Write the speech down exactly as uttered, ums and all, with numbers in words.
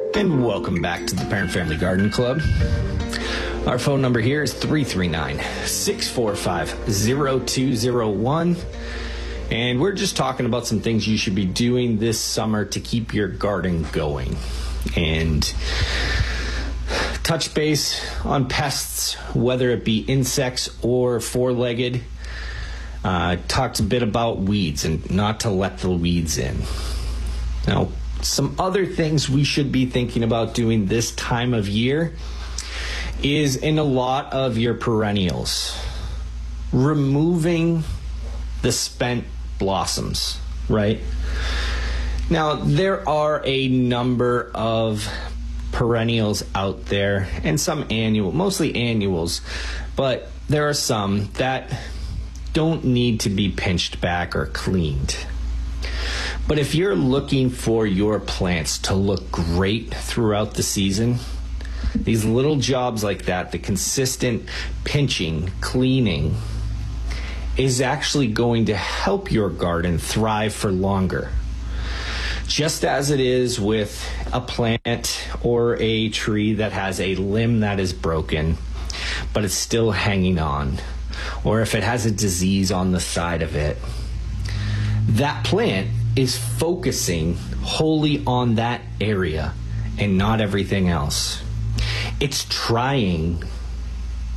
And welcome back to the Parent Family Garden Club. Our phone number here is three three nine, six four five, zero two zero one. And we're just talking about some things you should be doing this summer to keep your garden going. And touch base on pests, whether it be insects or four-legged. Uh, talked a bit about weeds and not to let the weeds in. Now, some other things we should be thinking about doing this time of year is in a lot of your perennials, removing the spent blossoms, right? Now, there are a number of perennials out there and some annual, mostly annuals, but there are some that don't need to be pinched back or cleaned. But if you're looking for your plants to look great throughout the season, these little jobs like that, the consistent pinching, cleaning, is actually going to help your garden thrive for longer. Just as it is with a plant or a tree that has a limb that is broken, but it's still hanging on, or if it has a disease on the side of it, that plant is focusing wholly on that area and not everything else. It's trying